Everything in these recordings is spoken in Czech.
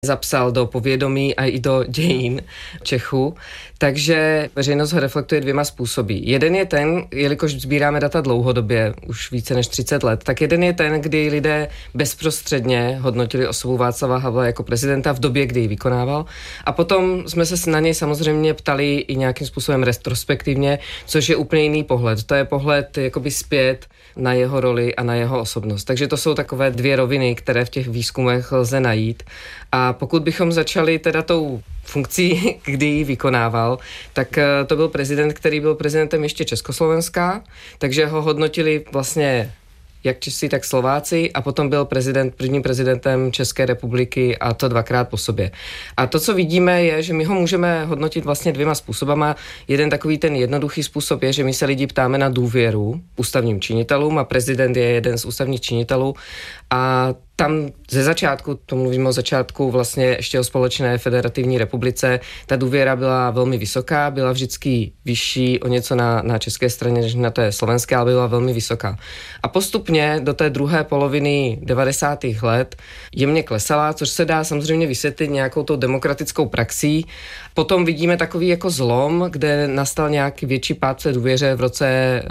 zapsal do povědomí a i do dějin Čechů. Takže veřejnost ho reflektuje dvěma způsoby. Jeden je ten, jelikož sbíráme data dlouhodobě, už více než 30 let, tak jeden je ten, kdy lidé bezprostředně hodnotili osobu Václava Havla jako prezidenta v době, kdy ji vykonával. A potom jsme se na něj samozřejmě ptali i nějakým způsobem retrospektivně, což je úplně jiný pohled. To je pohled jakoby zpět na jeho roli a na jeho osobnost. Takže to jsou takové dvě roviny, které v těch výzkumech lze najít. A pokud bychom začali teda tou funkcí, kdy ji vykonával, tak to byl prezident, který byl prezidentem ještě Československa, takže ho hodnotili vlastně jak Češi, tak Slováci a potom byl prvním prezidentem České republiky a to dvakrát po sobě. A to, co vidíme, je, že my ho můžeme hodnotit vlastně dvěma způsobama. Jeden takový ten jednoduchý způsob je, že my se lidi ptáme na důvěru ústavním činitelům a prezident je jeden z ústavních činitelů a tam ze začátku, to mluvíme o začátku vlastně ještě o společné federativní republice, ta důvěra byla velmi vysoká, byla vždycky vyšší o něco na české straně než na té slovenské, ale byla velmi vysoká. A postupně do té druhé poloviny 90. let jemně klesala, což se dá samozřejmě vysvětlit nějakou tou demokratickou praxí. Potom vidíme takový jako zlom, kde nastal nějaký větší pád v důvěře v roce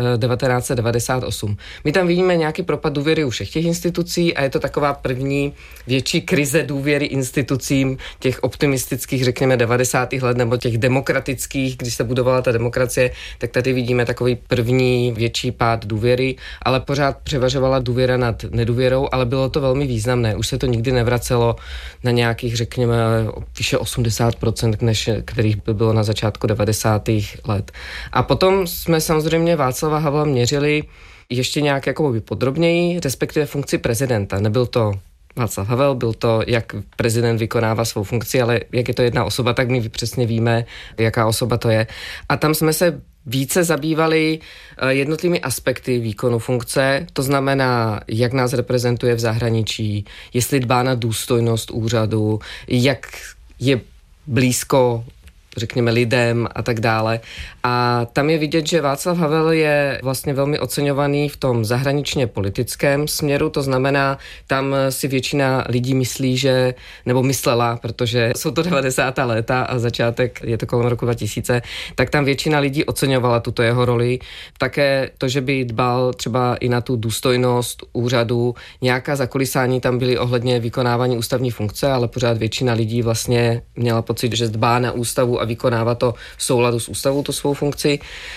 1998. My tam vidíme nějaký propad důvěry u všech těch institucí a je to taková první větší krize důvěry institucím těch optimistických, řekněme, 90. let nebo těch demokratických, když se budovala ta demokracie, tak tady vidíme takový první větší pád důvěry, ale pořád převažovala důvěra nad nedůvěrou, ale bylo to velmi významné. Už se to nikdy nevracelo na nějakých, řekněme, vyše 80%, než kterých by bylo na začátku 90. let. A potom jsme samozřejmě Václava Havla měřili ještě nějak jakoby podrobněji, respektive funkci prezidenta. Nebyl to Václav Havel, byl to, jak prezident vykonává svou funkci, ale jak je to jedna osoba, tak my přesně víme, jaká osoba to je. A tam jsme se více zabývali jednotlivými aspekty výkonu funkce, to znamená, jak nás reprezentuje v zahraničí, jestli dbá na důstojnost úřadu, jak je blízko, řekněme, lidem a tak dále. A tam je vidět, že Václav Havel je vlastně velmi oceňovaný v tom zahraničně politickém směru, to znamená, tam si většina lidí myslí, že, nebo myslela, protože jsou to 90. léta a začátek je to kolem roku 2000, tak tam většina lidí oceňovala tuto jeho roli. Také to, že by dbal třeba i na tu důstojnost úřadu, nějaká zakulisání tam byly ohledně vykonávání ústavní funkce, ale pořád většina lidí vlastně měla pocit, že dbá na ústavu a vykonává to v souladu s ústavou, tu svou funkci.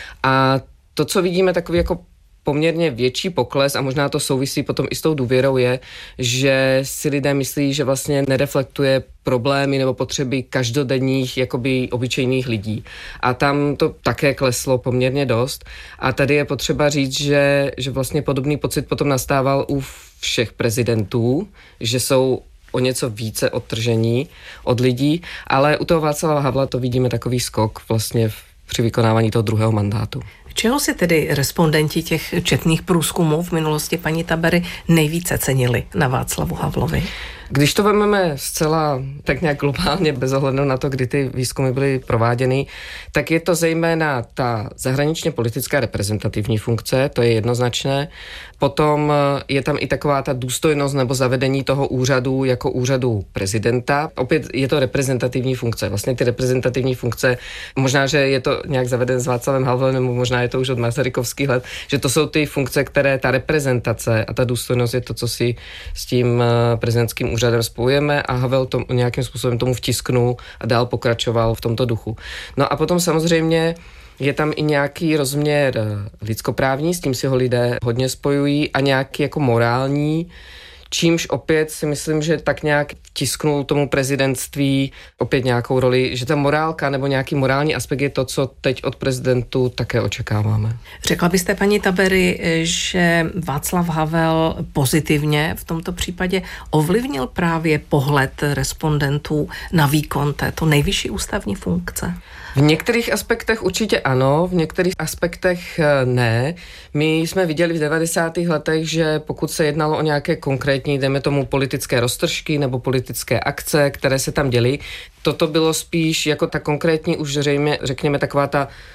A to, co vidíme, takový jako poměrně větší pokles a možná to souvisí potom i s tou důvěrou je, že si lidé myslí, že vlastně nereflektuje problémy nebo potřeby každodenních, jakoby obyčejných lidí. A tam to také kleslo poměrně dost. A tady je potřeba říct, že vlastně podobný pocit potom nastával u všech prezidentů, že jsou o něco více odtržení od lidí, ale u toho Václava Havla to vidíme takový skok vlastně při vykonávání toho druhého mandátu. Čeho si tedy respondenti těch četných průzkumů v minulosti, paní Tabery, nejvíce cenili na Václavu Havlovi? Když to vezmeme zcela tak nějak globálně, bez ohledu na to, kdy ty výzkumy byly prováděny, tak je to zejména ta zahraničně politická reprezentativní funkce, to je jednoznačné. Potom je tam i taková ta důstojnost nebo zavedení toho úřadu jako úřadu prezidenta. Opět je to reprezentativní funkce. Vlastně ty reprezentativní funkce, možná, že je to nějak zaveden s Václavem Havlem, nebo možná je to už od Masarykovských let, že to jsou ty funkce, které ta reprezentace a ta důstojnost je to, co si s tím prezidentským úřadem spojujeme a Havel to nějakým způsobem tomu vtisknul a dál pokračoval v tomto duchu. No a potom samozřejmě je tam i nějaký rozměr lidskoprávní, s tím si ho lidé hodně spojují a nějaký jako morální, čímž opět si myslím, že tak nějak vtisknul tomu prezidentství opět nějakou roli, že ta morálka nebo nějaký morální aspekt je to, co teď od prezidentu také očekáváme. Řekla byste, paní Tabery, že Václav Havel pozitivně v tomto případě ovlivnil právě pohled respondentů na výkon této nejvyšší ústavní funkce? V některých aspektech určitě ano, v některých aspektech ne. My jsme viděli v 90. letech, že pokud se jednalo o nějaké konkrétní, dejme tomu politické roztržky nebo politické akce, které se tam děly, toto bylo spíš jako ta konkrétní už řekněme taková ta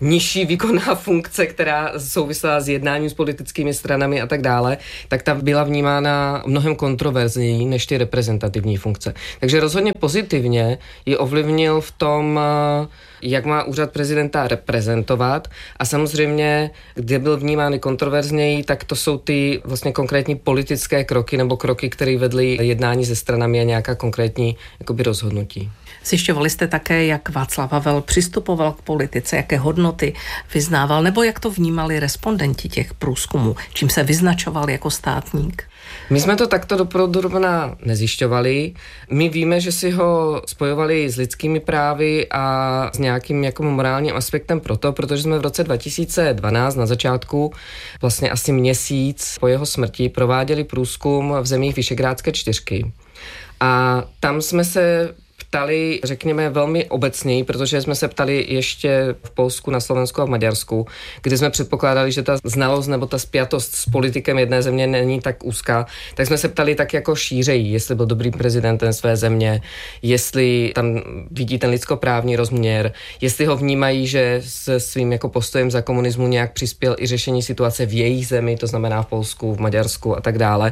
nižší výkonná funkce, která souvisela s jednáním s politickými stranami a tak dále, tak ta byla vnímána mnohem kontroverzněji než ty reprezentativní funkce. Takže rozhodně pozitivně ji ovlivnil v tom, jak má úřad prezidenta reprezentovat a samozřejmě, kde byl vnímán kontroverzněji, tak to jsou ty vlastně konkrétní politické kroky nebo kroky, které vedly jednání se stranami a nějaká konkrétní jakoby rozhodnutí. Zjišťovali jste také, jak Václav Havel přistupoval k politice, jaké hodnoty vyznával, nebo jak to vnímali respondenti těch průzkumů, čím se vyznačoval jako státník? My jsme to takto dopodrobna nezjišťovali. My víme, že si ho spojovali s lidskými právy a s nějakým jako morálním aspektem protože jsme v roce 2012 na začátku, vlastně asi měsíc po jeho smrti, prováděli průzkum v zemích Visegrádské čtyřky. A tam jsme se ptali, řekněme, velmi obecněji, protože jsme se ptali ještě v Polsku, na Slovensku a v Maďarsku, kde jsme předpokládali, že ta znalost nebo ta spjatost s politikem jedné země není tak úzká, tak jsme se ptali tak jako šířejí, jestli byl dobrým prezidentem své země, jestli tam vidí ten lidskoprávní rozměr, jestli ho vnímají, že se svým jako postojem za komunismu nějak přispěl i řešení situace v jejich zemi, to znamená v Polsku, v Maďarsku a tak dále.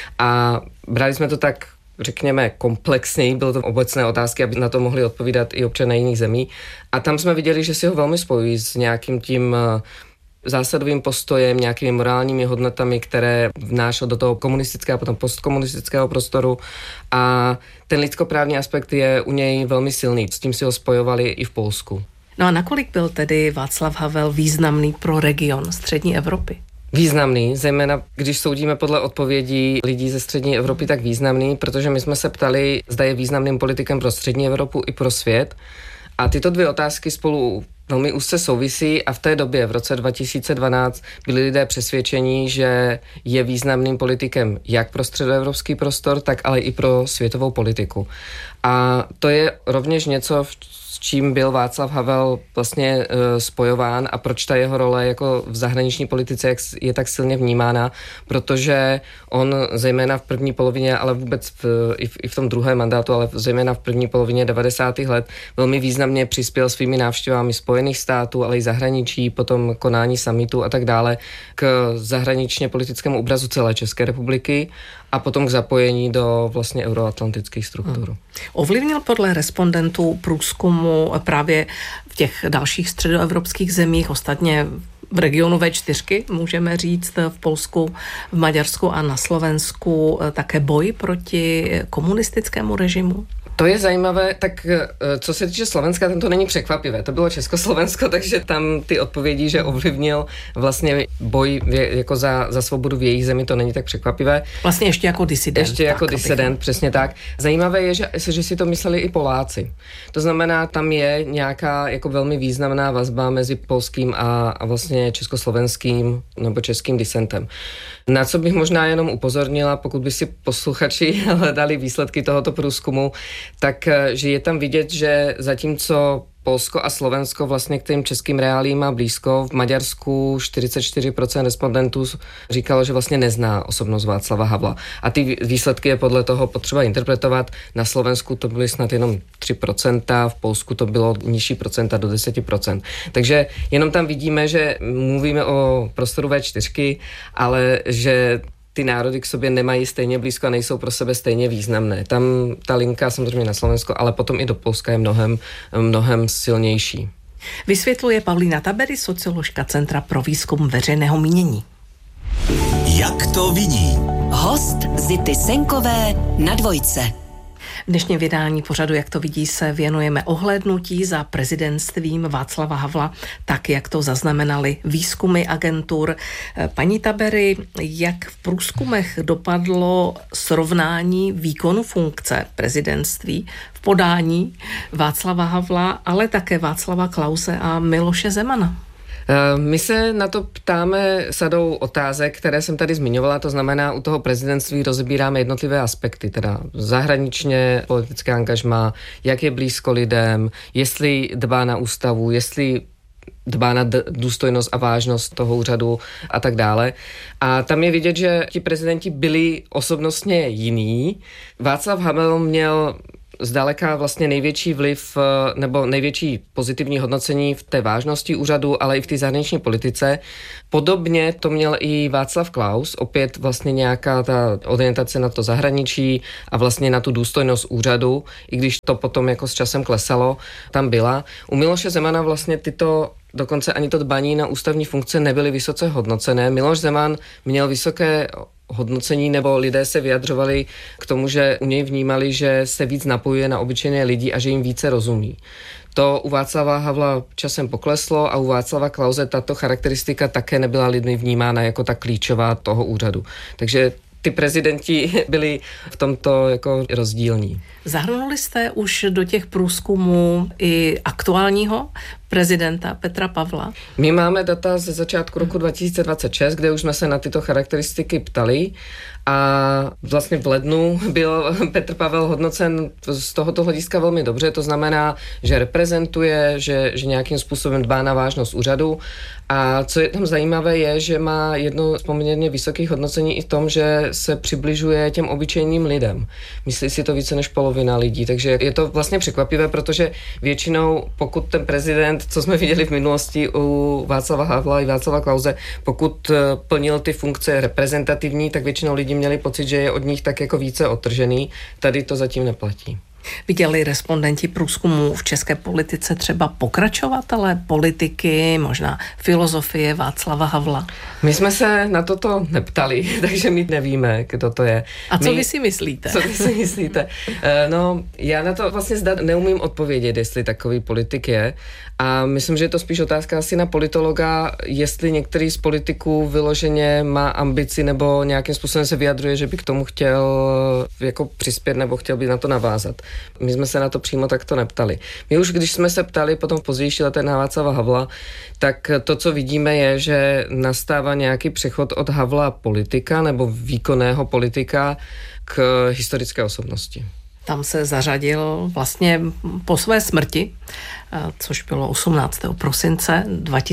A brali jsme to tak, řekněme, komplexněji, byly to obecné otázky, aby na to mohli odpovídat i občané jiných zemí. A tam jsme viděli, že si ho velmi spojují s nějakým tím zásadovým postojem, nějakými morálními hodnotami, které vnášel do toho komunistického a potom postkomunistického prostoru. A ten lidskoprávní aspekt je u něj velmi silný. S tím si ho spojovali i v Polsku. No a nakolik byl tedy Václav Havel významný pro region střední Evropy? Významný, zejména když soudíme podle odpovědí lidí ze střední Evropy, tak významný, protože my jsme se ptali, zda je významným politikem pro střední Evropu i pro svět. A tyto dvě otázky spolu velmi úzce souvisí a v té době, v roce 2012, byli lidé přesvědčení, že je významným politikem jak pro středoevropský prostor, tak ale i pro světovou politiku. A to je rovněž něco, s čím byl Václav Havel vlastně spojován a proč ta jeho role jako v zahraniční politice je tak silně vnímána, protože on zejména v první polovině, ale vůbec i v tom druhém mandátu, ale zejména v první polovině 90. let velmi významně přispěl svými návštěvami Spojených států, ale i zahraničí, potom konání summitu a tak dále k zahraničně politickému obrazu celé České republiky a potom k zapojení do vlastně euroatlantických struktur. Ovlivnil podle respondentů průzkumu právě v těch dalších středoevropských zemích, ostatně v regionu V4, můžeme říct, v Polsku, v Maďarsku a na Slovensku také boj proti komunistickému režimu? To je zajímavé, tak co se týče Slovenska, tam to není překvapivé. To bylo Československo, takže tam ty odpovědi, že ovlivnil vlastně boj jako za svobodu v jejich zemi, to není tak překvapivé. Vlastně ještě jako disident. Ještě jako disident, přesně tak. Zajímavé je, že si to mysleli i Poláci. To znamená, tam je nějaká jako velmi významná vazba mezi polským a vlastně československým nebo českým disentem. Na co bych možná jenom upozornila, pokud by si posluchači hledali výsledky tohoto průzkumu, tak že je tam vidět, že zatímco Polsko a Slovensko vlastně k těm českým reálím má blízko, v Maďarsku 44% respondentů říkalo, že vlastně nezná osobnost Václava Havla. A ty výsledky je podle toho potřeba interpretovat. Na Slovensku to byly snad jenom 3%, v Polsku to bylo nižší procenta do 10%. Takže jenom tam vidíme, že mluvíme o prostoru V4, ale že ty národy k sobě nemají stejně blízko a nejsou pro sebe stejně významné. Tam ta linka samozřejmě na Slovensko, ale potom i do Polska je mnohem silnější. Vysvětluje Paulína Tabery, socioložka Centra pro výzkum veřejného mínění. Jak to vidí? Host Zity Senkové na Dvojce. V dnešním vydání pořadu Jak to vidí se věnujeme ohlédnutí za prezidentstvím Václava Havla, tak jak to zaznamenali výzkumy agentur. Paní Tabery, jak v průzkumech dopadlo srovnání výkonu funkce prezidentství v podání Václava Havla, ale také Václava Klause a Miloše Zemana? My se na to ptáme sadou otázek, které jsem tady zmiňovala, to znamená, u toho prezidentství rozebíráme jednotlivé aspekty, teda zahraničně politické angažmá, jak je blízko lidem, jestli dbá na ústavu, jestli dbá na důstojnost a vážnost toho úřadu a tak dále. A tam je vidět, že ti prezidenti byli osobnostně jiní. Václav Havel měl zdaleka vlastně největší vliv nebo největší pozitivní hodnocení v té vážnosti úřadu, ale i v té zahraniční politice. Podobně to měl i Václav Klaus, opět vlastně nějaká ta orientace na to zahraničí a vlastně na tu důstojnost úřadu, i když to potom jako s časem klesalo, tam byla. U Miloše Zemana vlastně tyto dokonce ani to dbaní na ústavní funkce nebyly vysoce hodnocené. Miloš Zeman měl vysoké hodnocení, nebo lidé se vyjadřovali k tomu, že u něj vnímali, že se víc napojuje na obyčejné lidi a že jim více rozumí. To u Václava Havla časem pokleslo a u Václava Klause tato charakteristika také nebyla lidmi vnímána jako ta klíčová toho úřadu. Takže ty prezidenti byli v tomto jako rozdílní. Zahrnuli jste už do těch průzkumů i aktuálního prezidenta Petra Pavla? My máme data ze začátku roku 2026, kde už jsme se na tyto charakteristiky ptali a vlastně v lednu byl Petr Pavel hodnocen z tohoto hlediska velmi dobře, to znamená, že reprezentuje, že nějakým způsobem dbá na vážnost úřadu a co je tam zajímavé je, že má jedno z poměrně vysokých hodnocení i v tom, že se přibližuje těm obyčejným lidem. Myslí si to více než polovina lidí, takže je to vlastně překvapivé, protože většinou, pokud ten prezident, co jsme viděli v minulosti u Václava Havla i Václava Klause, pokud plnil ty funkce reprezentativní, tak většinou lidi měli pocit, že je od nich tak jako více odtržený. Tady to zatím neplatí. Viděli respondenti průzkumu v české politice třeba pokračovatele politiky, možná filozofie Václava Havla? My jsme se na toto neptali, takže my nevíme, kdo to je. A co vy si myslíte? Co vy si myslíte? No, já na to vlastně neumím odpovědět, jestli takový politik je. A myslím, že je to spíš otázka asi na politologa, jestli některý z politiků vyloženě má ambici nebo nějakým způsobem se vyjadřuje, že by k tomu chtěl jako přispět nebo chtěl by na to navázat. My jsme se na to přímo takto neptali. My už, když jsme se ptali potom v pozdější letech na Václava Havla, tak to, co vidíme, je, že nastává nějaký přechod od Havla politika nebo výkonného politika k historické osobnosti. Tam se zařadil vlastně po své smrti, což bylo 18. prosince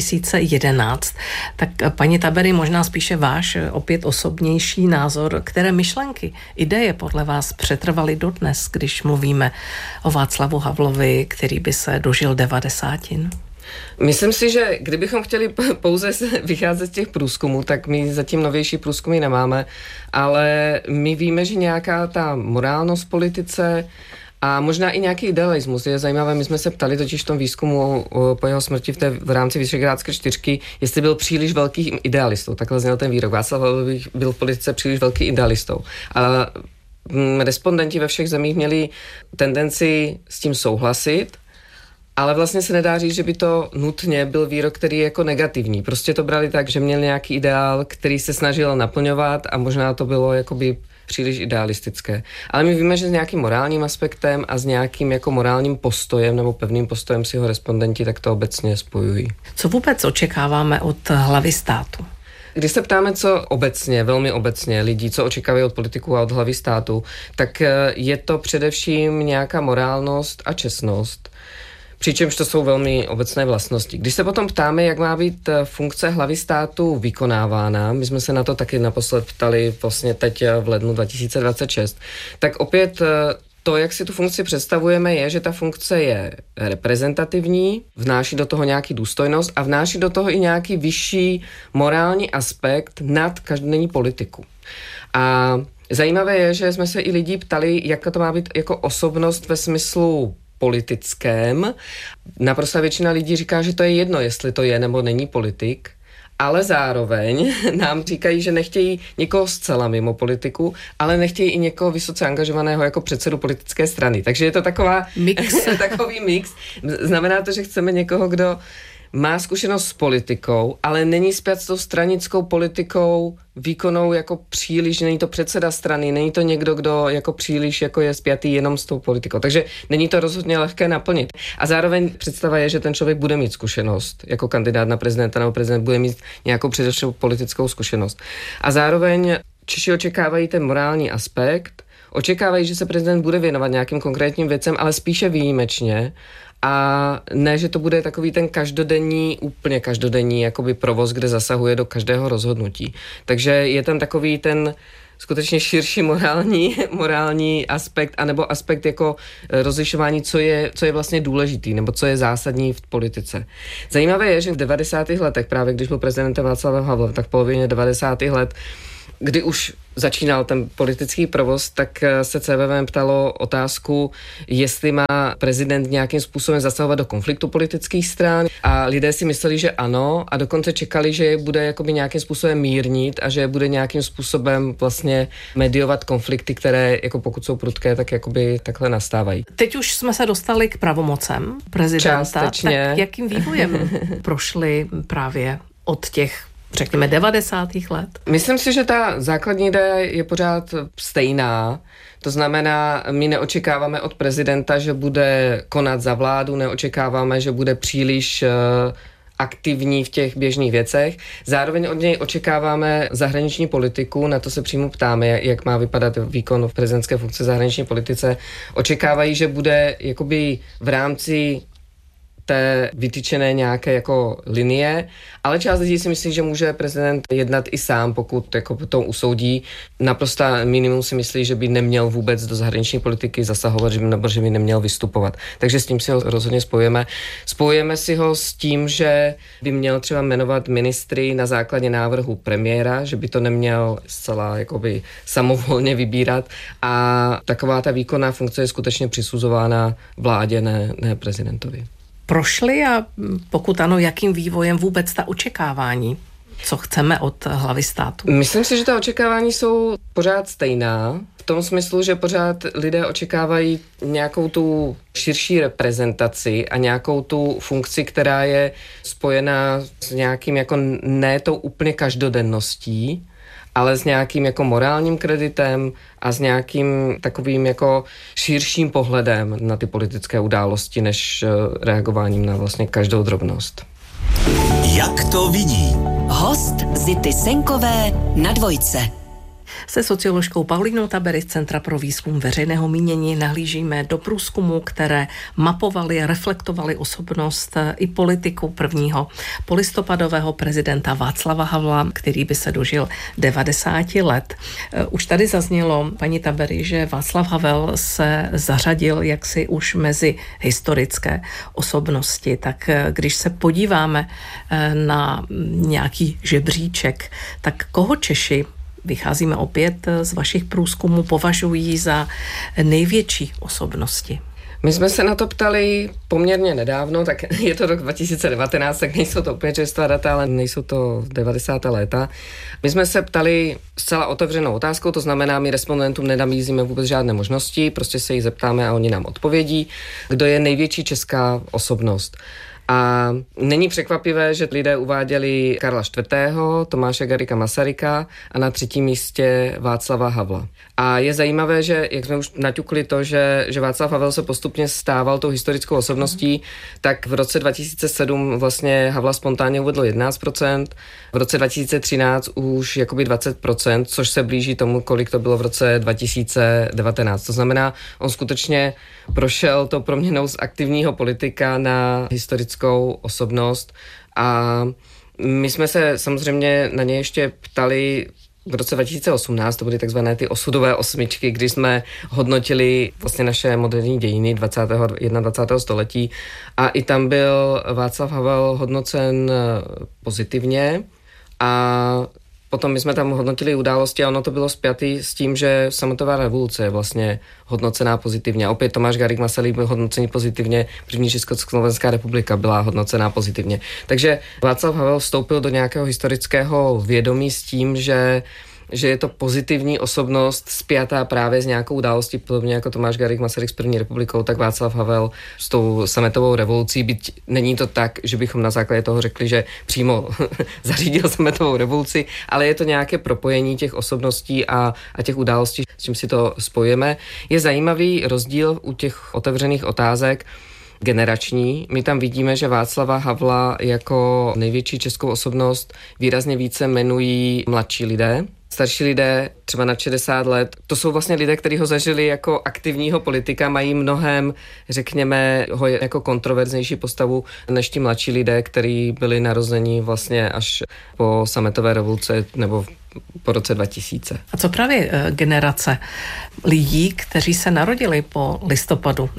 2011. Tak paní Tabery, možná spíše váš opět osobnější názor, které myšlenky, ideje podle vás přetrvaly dodnes, když mluvíme o Václavu Havlovi, který by se dožil 90. Myslím si, že kdybychom chtěli pouze vycházet z těch průzkumů, tak my zatím novější průzkumy nemáme, ale my víme, že nějaká ta morálnost v politice a možná i nějaký idealismus je zajímavé. My jsme se ptali totiž v tom výzkumu po jeho smrti v rámci Visegrádské čtyřky, jestli byl příliš velký idealistou. Takhle zněl ten výrok. Václav Havel byl v politice příliš velký idealistou. Ale respondenti ve všech zemích měli tendenci s tím souhlasit, ale vlastně se nedá říct, že by to nutně byl výrok, který je jako negativní. Prostě to brali tak, že měl nějaký ideál, který se snažil naplňovat a možná to bylo jakoby příliš idealistické. Ale my víme, že s nějakým morálním aspektem a s nějakým jako morálním postojem nebo pevným postojem si ho respondenti tak to obecně spojují. Co vůbec očekáváme od hlavy státu? Když se ptáme, co obecně, velmi obecně lidí, co očekávají od politiků a od hlavy státu, tak je to především nějaká morálnost a čestnost. Přičemž to jsou velmi obecné vlastnosti. Když se potom ptáme, jak má být funkce hlavy státu vykonávána, my jsme se na to taky naposled ptali vlastně teď v lednu 2026, tak opět to, jak si tu funkci představujeme, je, že ta funkce je reprezentativní, vnáší do toho nějaký důstojnost a vnáší do toho i nějaký vyšší morální aspekt nad každodenní politiku. A zajímavé je, že jsme se i lidí ptali, jak to má být jako osobnost ve smyslu politickém. Naprosto většina lidí říká, že to je jedno, jestli to je nebo není politik, ale zároveň nám říkají, že nechtějí někoho zcela mimo politiku, ale nechtějí i někoho vysoce angažovaného jako předsedu politické strany. Takže je to takový mix. Znamená to, že chceme někoho, kdo má zkušenost s politikou, ale není spjat s tou stranickou politikou výkonou jako příliš, není to předseda strany, není to někdo, kdo jako příliš jako je spjatý jenom s tou politikou. Takže není to rozhodně lehké naplnit. A zároveň představa je, že ten člověk bude mít zkušenost jako kandidát na prezidenta nebo prezident bude mít nějakou především politickou zkušenost. A zároveň Češi očekávají ten morální aspekt, očekávají, že se prezident bude věnovat nějakým konkrétním věcem, ale spíše výjimečně. A ne, že to bude takový ten úplně každodenní jakoby provoz, kde zasahuje do každého rozhodnutí. Takže je tam takový ten skutečně širší morální aspekt, anebo aspekt jako rozlišování, co je vlastně důležitý, nebo co je zásadní v politice. Zajímavé je, že v 90. letech, právě když byl prezidentem Václav Havel, tak v polovině 90. let, kdy už začínal ten politický provoz, tak se CVVM ptalo otázku, jestli má prezident nějakým způsobem zasahovat do konfliktu politických stran, a lidé si mysleli, že ano, a dokonce čekali, že je bude jakoby nějakým způsobem mírnit a že je bude nějakým způsobem vlastně mediovat konflikty, které jako pokud jsou prudké, tak jakoby takhle nastávají. Teď už jsme se dostali k pravomocem prezidenta. Částečně. Tak jakým vývojem prošli právě od těch, řekněme, 90. let? Myslím si, že ta základní idea je pořád stejná. To znamená, my neočekáváme od prezidenta, že bude konat za vládu, neočekáváme, že bude příliš aktivní v těch běžných věcech. Zároveň od něj očekáváme zahraniční politiku, na to se přímo ptáme, jak má vypadat výkon v prezidentské funkci zahraniční politice. Očekávají, že bude jakoby v rámci té vytyčené nějaké jako linie, ale část lidí si myslí, že může prezident jednat i sám, pokud jako to usoudí. Naprosto minimum si myslí, že by neměl vůbec do zahraniční politiky zasahovat, že by neměl vystupovat. Takže s tím si ho rozhodně spojujeme. Spojujeme si ho s tím, že by měl třeba jmenovat ministry na základě návrhu premiéra, že by to neměl zcela jakoby samovolně vybírat, a taková ta výkonná funkce je skutečně přisuzována vládě, ne prezidentovi. Prošli, a pokud ano, jakým vývojem vůbec ta očekávání? Co chceme od hlavy státu? Myslím si, že ta očekávání jsou pořád stejná. V tom smyslu, že pořád lidé očekávají nějakou tu širší reprezentaci a nějakou tu funkci, která je spojená s nějakým jako ne tou úplně každodenností, ale s nějakým jako morálním kreditem a s nějakým takovým jako širším pohledem na ty politické události, než reagováním na vlastně každou drobnost. Jak to vidí? Host Zity Senkové na Dvojce. Se socioložkou Paulínou Tabery z Centra pro výzkum veřejného mínění nahlížíme do průzkumu, které mapovaly a reflektovaly osobnost i politiku prvního polistopadového prezidenta Václava Havla, který by se dožil 90 let. Už tady zaznělo, paní Tabery, že Václav Havel se zařadil jaksi už mezi historické osobnosti. Tak když se podíváme na nějaký žebříček, tak koho Češi, vycházíme opět z vašich průzkumů, považují za největší osobnosti? My jsme se na to ptali poměrně nedávno, tak je to rok 2019, tak nejsou to úplně čerstvá data, ale nejsou to 90. léta. My jsme se ptali zcela otevřenou otázkou, to znamená, my respondentům nenabízíme vůbec žádné možnosti, prostě se jí zeptáme a oni nám odpovědí, kdo je největší česká osobnost. A není překvapivé, že lidé uváděli Karla IV., Tomáše Garrigua Masaryka a na třetím místě Václava Havla. A je zajímavé, že jak jsme už naťukli to, že Václav Havel se postupně stával tou historickou osobností, tak v roce 2007 vlastně Havla spontánně uvedlo 11%, v roce 2013 už jakoby 20%, což se blíží tomu, kolik to bylo v roce 2019. To znamená, on skutečně prošel to proměnou z aktivního politika na historickou osobnost, a my jsme se samozřejmě na ně ještě ptali v roce 2018, to byly takzvané ty osudové osmičky, kdy jsme hodnotili vlastně naše moderní dějiny 21. století, a i tam byl Václav Havel hodnocen pozitivně, a potom my jsme tam hodnotili události a ono to bylo spjaté s tím, že sametová revoluce je vlastně hodnocená pozitivně. A opět Tomáš Garrigue Masaryk byl hodnocený pozitivně, první Československá republika byla hodnocená pozitivně. Takže Václav Havel vstoupil do nějakého historického vědomí s tím, že je to pozitivní osobnost spjatá právě s nějakou událostí, podobně jako Tomáš Garrigue Masaryk s první republikou, tak Václav Havel s tou sametovou revolucí. Byť není to tak, že bychom na základě toho řekli, že přímo zařídil sametovou revoluci, ale je to nějaké propojení těch osobností a těch událostí, s čím si to spojíme. Je zajímavý rozdíl u těch otevřených otázek generační. My tam vidíme, že Václava Havla jako největší českou osobnost výrazně více jmenují mladší lidé. starší lidé, třeba nad 60 let, to jsou vlastně lidé, kteří ho zažili jako aktivního politika, mají mnohem, řekněme, ho jako kontroverznější postavu než ti mladší lidé, kteří byli narození vlastně až po sametové revoluce nebo po roce 2000. A co právě generace lidí, kteří se narodili po listopadu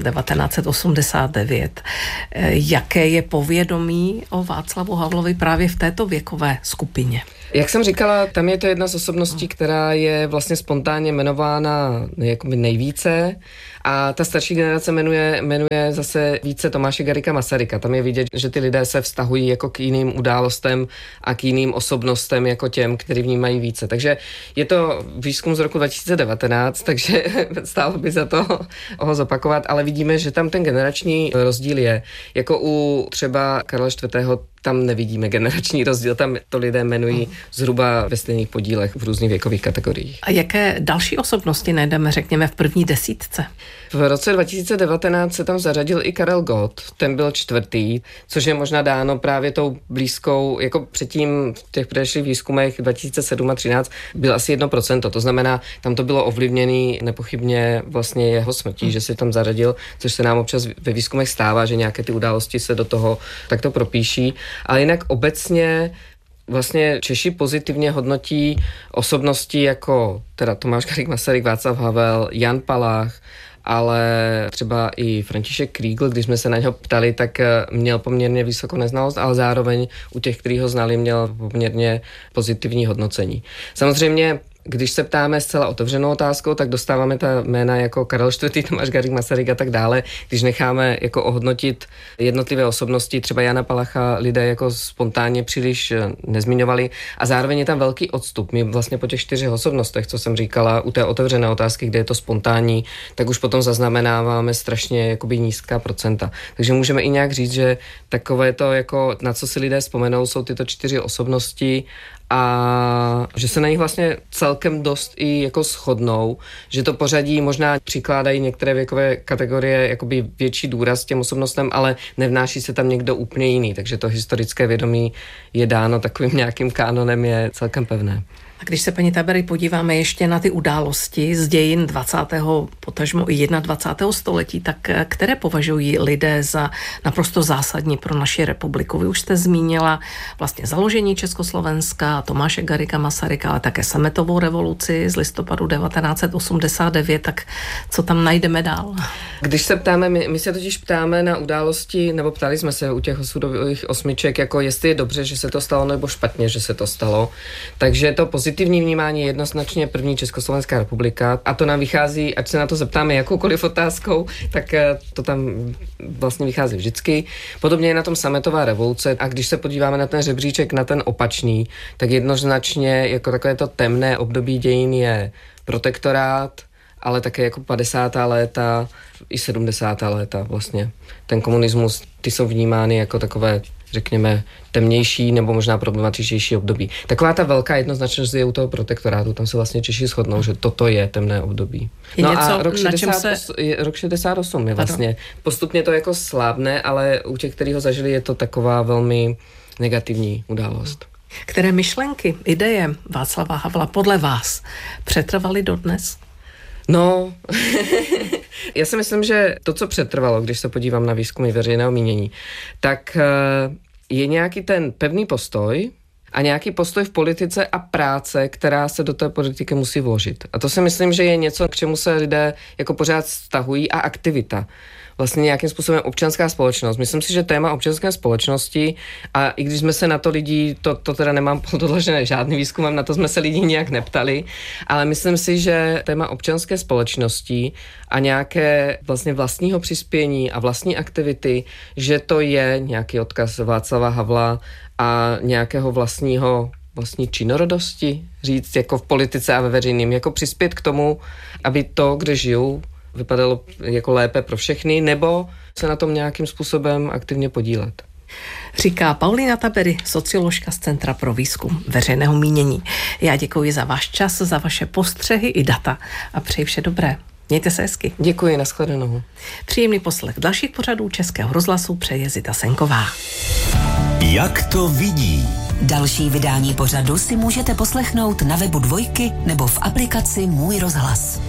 1989? Jaké je povědomí o Václavu Havlovi právě v této věkové skupině? Jak jsem říkala, tam je to jedna z osobností, která je vlastně spontánně jmenována jakoby nejvíce a ta starší generace jmenuje zase více Tomáše Garrigua Masaryka. Tam je vidět, že ty lidé se vztahují jako k jiným událostem a k jiným osobnostem jako těm, který vnímají více. Takže je to výzkum z roku 2019, takže stálo by za to ho zopakovat, ale vidíme, že tam ten generační rozdíl je. Jako u třeba Karla IV. Tam nevidíme generační rozdíl, tam to lidé jmenují zhruba ve stejných podílech v různých věkových kategoriích. A jaké další osobnosti najdeme, řekněme, v první desítce? V roce 2019 se tam zařadil i Karel Gott, ten byl 4., což je možná dáno právě tou blízkou, jako předtím v těch předešlých výzkumech 2007 a 2013 byl asi 1%, to znamená, tam to bylo ovlivněné nepochybně vlastně jeho smrtí, že se tam zařadil, což se nám občas ve výzkumech stává, že nějaké ty události se do toho takto propíší. Ale jinak obecně vlastně Češi pozitivně hodnotí osobnosti jako teda Tomáš Garrigue Masaryk, Václav Havel, Jan Palach, ale třeba i František Krígl, když jsme se na něho ptali, tak měl poměrně vysokou neznalost, ale zároveň u těch, kteří ho znali, měl poměrně pozitivní hodnocení. Samozřejmě když se ptáme zcela otevřenou otázkou, tak dostáváme ta jména jako Karel IV., Tomáš Garrigue Masaryk a tak dále. Když necháme jako ohodnotit jednotlivé osobnosti, třeba Jana Palacha, lidé jako spontánně příliš nezmiňovali a zároveň je tam velký odstup. My vlastně po těch 4 osobnostech, co jsem říkala, u té otevřené otázky, kde je to spontánní, tak už potom zaznamenáváme strašně jakoby nízká procenta. Takže můžeme i nějak říct, že takové to, jako na co si lidé vzpomenou, jsou tyto 4 osobnosti a že se na nich vlastně celkem dost i jako shodnou, že to pořadí možná přikládají některé věkové kategorie jakoby větší důraz těm osobnostem, ale nevnáší se tam někdo úplně jiný, takže to historické vědomí je dáno takovým nějakým kánonem, je celkem pevné. A když se, paní Tabery, podíváme ještě na ty události z dějin 20. potažmo i 21. století, tak které považují lidé za naprosto zásadní pro naši republiku? Vy už jste zmínila vlastně založení Československa, Tomáše Garrigua Masaryka, ale také sametovou revoluci z listopadu 1989, tak co tam najdeme dál? Když se ptáme, my se totiž ptáme na události, nebo ptali jsme se u těch osudových osmiček, jako jestli je dobře, že se to stalo, nebo špatně, že se to stalo. Takže to pozitivní vnímání je jednoznačně první Československá republika a to nám vychází, ať se na to zeptáme jakoukoliv otázkou, tak to tam vlastně vychází vždycky. Podobně je na tom sametová revoluce a když se podíváme na ten žebříček, na ten opačný, tak jednoznačně jako takové to temné období dějin je protektorát, ale také jako 50. léta i 70. léta vlastně. Ten komunismus, ty jsou vnímány jako takové, řekněme, temnější nebo možná problematičtější období. Taková ta velká jednoznačnost je u toho protektorátu, tam se vlastně Češi shodnou, že toto je temné období. A rok 68 je vlastně. Postupně to jako slábne, ale u těch, kteří ho zažili, je to taková velmi negativní událost. Které myšlenky, ideje Václava Havla podle vás přetrvaly dodnes? No, já si myslím, že to, co přetrvalo, když se podívám na výzkumy veřejného mínění, tak je nějaký ten pevný postoj a nějaký postoj v politice a práce, která se do té politiky musí vložit. A to si myslím, že je něco, k čemu se lidé jako pořád vztahují a aktivita. Vlastně nějakým způsobem občanská společnost. Myslím si, že téma občanské společnosti a i když jsme se na to lidí, to teda nemám podložené žádným výzkumem, na to jsme se lidí nějak neptali, ale myslím si, že téma občanské společnosti a nějaké vlastně vlastního přispění a vlastní aktivity, že to je nějaký odkaz Václava Havla a nějakého vlastní činorodosti, říct jako v politice a ve veřejným, jako přispět k tomu, aby to, kde žijou, vypadalo jako lépe pro všechny, nebo se na tom nějakým způsobem aktivně podílet. Říká Paulína Tabery, socioložka z Centra pro výzkum veřejného mínění. Já děkuji za váš čas, za vaše postřehy i data a přeji vše dobré. Mějte se hezky. Děkuji, nashledanou. Příjemný poslech dalších pořadů Českého rozhlasu přeje Zita Senková. Jak to vidí? Další vydání pořadu si můžete poslechnout na webu Dvojky nebo v aplikaci Můj rozhlas.